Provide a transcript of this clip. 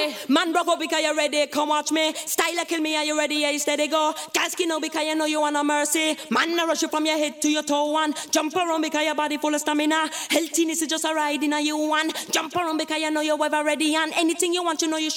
ready. Man broke up because you're ready. Come watch me. Style kill me, are you ready? Yeah, you steady go. Can't skin out because you know you want no mercy. Man, I rush you from your head to your toe one. Jump around because your body full of stamina. Healthiness is just a ride in a you one. Jump around because you know you're ever ready. And anything you want, you know you